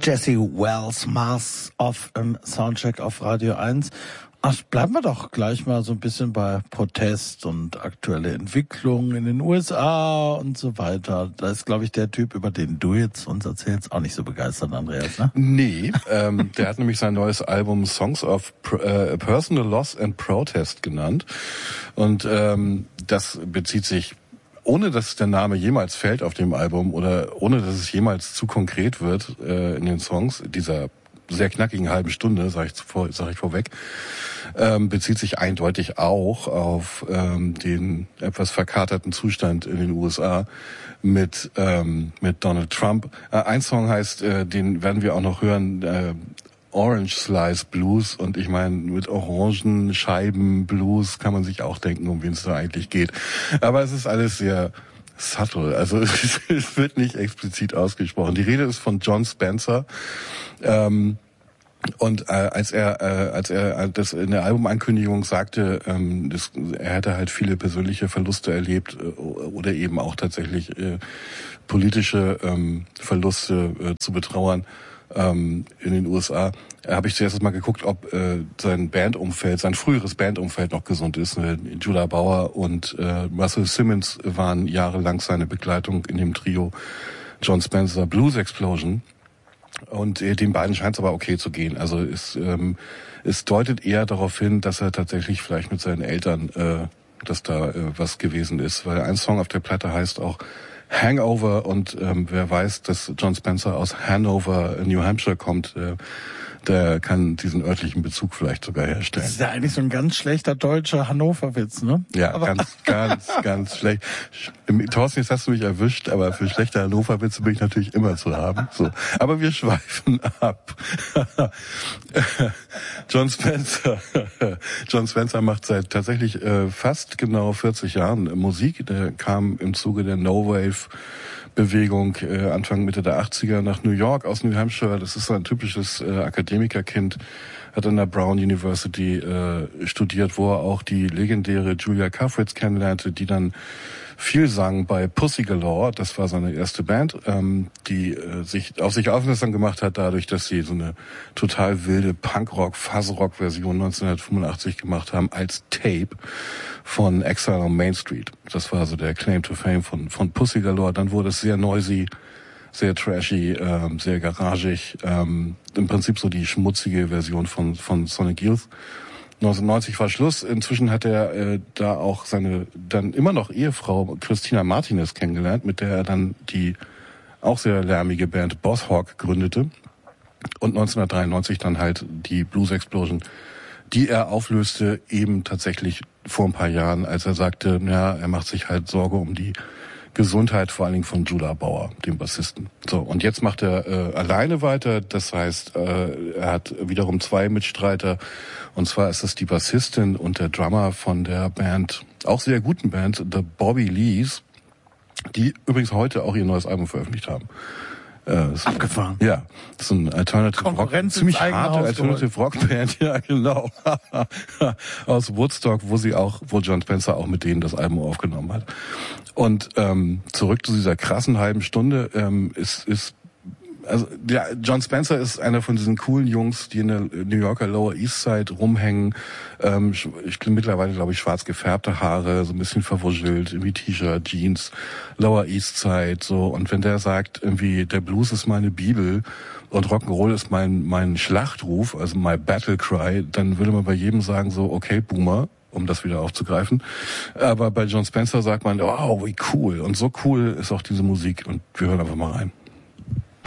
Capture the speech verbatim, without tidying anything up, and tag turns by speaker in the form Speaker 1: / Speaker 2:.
Speaker 1: Jesse Wells, Mars auf im Soundcheck auf Radio eins. Ach, bleiben wir doch gleich mal so ein bisschen bei Protest und aktuelle Entwicklungen in den U S A und so weiter. Da ist, glaube ich, der Typ, über den du jetzt uns erzählst, auch nicht so begeistert, Andreas, ne?
Speaker 2: Nee, ähm, der hat nämlich sein neues Album Songs of äh, Personal Loss and Protest genannt. Und ähm, das bezieht sich, ohne dass der Name jemals fällt auf dem Album oder ohne dass es jemals zu konkret wird äh, in den Songs, dieser sehr knackigen halben Stunde, sage ich, zuvor, sag ich vorweg, ähm, bezieht sich eindeutig auch auf ähm, den etwas verkaterten Zustand in den U S A mit ähm, mit Donald Trump. Äh, ein Song heißt, äh, den werden wir auch noch hören, äh, Orange Slice Blues, und ich meine, mit Orangenscheiben Blues kann man sich auch denken, um wen es da eigentlich geht. Aber es ist alles sehr subtle, also es, es wird nicht explizit ausgesprochen. Die Rede ist von John Spencer. Ähm, und äh, als er äh, als er das in der Albumankündigung sagte, ähm, das, er hätte halt viele persönliche Verluste erlebt äh, oder eben auch tatsächlich äh, politische ähm, Verluste äh, zu betrauern ähm, in den U S A, habe ich zuerst mal geguckt, ob äh, sein Bandumfeld, sein früheres Bandumfeld noch gesund ist. Äh, Judah Bauer und äh, Russell Simmons waren jahrelang seine Begleitung in dem Trio John Spencer Blues Explosion. Und äh, den beiden scheint es aber okay zu gehen. Also es, ähm, es deutet eher darauf hin, dass er tatsächlich vielleicht mit seinen Eltern, äh, dass da äh, was gewesen ist. Weil ein Song auf der Platte heißt auch Hangover, und ähm, wer weiß, dass John Spencer aus Hanover, New Hampshire kommt, äh, der kann diesen örtlichen Bezug vielleicht sogar herstellen.
Speaker 1: Das ist ja eigentlich so ein ganz schlechter deutscher Hannover-Witz, ne?
Speaker 2: Ja, aber ganz, ganz, ganz schlecht. Thorsten, jetzt hast du mich erwischt, aber für schlechte Hannover-Witze bin ich natürlich immer zu haben. So, aber wir schweifen ab. John Spencer, John Spencer macht seit tatsächlich äh, fast genau vierzig Jahren Musik. Der kam im Zuge der No-Wave Bewegung äh, Anfang Mitte der achtziger nach New York aus New Hampshire. Das ist so ein typisches äh, Akademikerkind, hat an der Brown University äh, studiert, wo er auch die legendäre Julia Kafritz kennenlernte, die dann viel sang bei Pussy Galore. Das war seine erste Band, ähm, die äh, sich auf sich aufmerksam gemacht hat dadurch, dass sie so eine total wilde Punkrock, Fuzzrock-Version neunzehnhundertfünfundachtzig gemacht haben als Tape von Exile on Main Street. Das war so der Claim to Fame von von Pussy Galore. Dann wurde es sehr noisy, sehr trashy, ähm, sehr garagig. Ähm, Im Prinzip so die schmutzige Version von von Sonic Youth. neunzehnhundertneunzig war Schluss. Inzwischen hat er äh, da auch seine dann immer noch Ehefrau Christina Martinez kennengelernt, mit der er dann die auch sehr lärmige Band Boss Hog gründete. Und neunzehnhundertdreiundneunzig dann halt die Blues Explosion, die er auflöste, eben tatsächlich vor ein paar Jahren, als er sagte, ja, er macht sich halt Sorge um die Gesundheit, vor allen Dingen von Judah Bauer, dem Bassisten. So, und jetzt macht er äh, alleine weiter. Das heißt, äh, er hat wiederum zwei Mitstreiter. Und zwar ist es die Bassistin und der Drummer von der Band, auch sehr guten Band, The Bobby Lees, die übrigens heute auch ihr neues Album veröffentlicht haben. Äh,
Speaker 1: Abgefahren.
Speaker 2: Ja, das ist ein Alternative Rock, ziemlich harte Alternative Rock Band, ja genau, aus Woodstock, wo sie auch, wo John Spencer auch mit denen das Album aufgenommen hat. Und ähm, zurück zu dieser krassen halben Stunde, ähm, ist ist also der John Spencer ist einer von diesen coolen Jungs, die in der New Yorker Lower East Side rumhängen. Ähm, ich bin mittlerweile, glaube ich, schwarz gefärbte Haare, so ein bisschen verwuschelt, irgendwie T-Shirt, Jeans, Lower East Side, so. Und wenn der sagt, irgendwie, der Blues ist meine Bibel und Rock'n'Roll ist mein mein Schlachtruf, also my battle cry, dann würde man bei jedem sagen so, okay, Boomer, um das wieder aufzugreifen. Aber bei John Spencer sagt man, wow, wie cool. Und so cool ist auch diese Musik. Und wir hören einfach mal rein.